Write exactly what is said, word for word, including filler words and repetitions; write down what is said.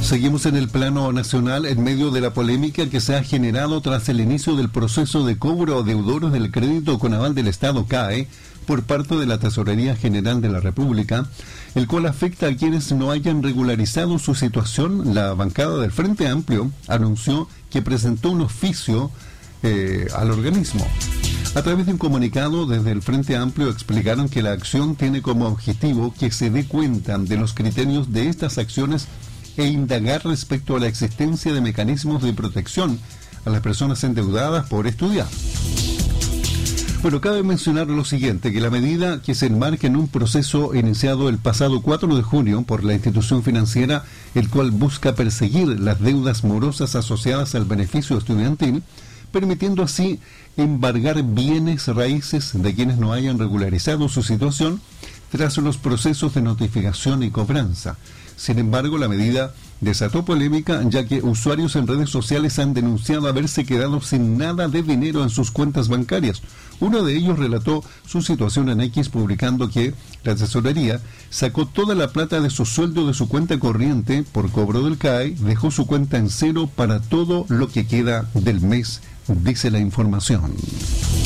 Seguimos en el plano nacional en medio de la polémica que se ha generado tras el inicio del proceso de cobro a deudores del crédito con aval del Estado C A E por parte de la Tesorería General de la República, el cual afecta a quienes no hayan regularizado su situación. La bancada del Frente Amplio anunció que presentó un oficio eh, al organismo. A través de un comunicado desde el Frente Amplio explicaron que la acción tiene como objetivo que se dé cuenta de los criterios de estas acciones e indagar respecto a la existencia de mecanismos de protección a las personas endeudadas por estudiar. Bueno, cabe mencionar lo siguiente, que la medida que se enmarca en un proceso iniciado el pasado cuatro de junio por la institución financiera, el cual busca perseguir las deudas morosas asociadas al beneficio estudiantil, permitiendo así embargar bienes raíces de quienes no hayan regularizado su situación tras los procesos de notificación y cobranza. Sin embargo, la medida desató polémica, ya que usuarios en redes sociales han denunciado haberse quedado sin nada de dinero en sus cuentas bancarias. Uno de ellos relató su situación en X publicando que la tesorería sacó toda la plata de su sueldo de su cuenta corriente por cobro del C A E, dejó su cuenta en cero para todo lo que queda del mes, dice la información.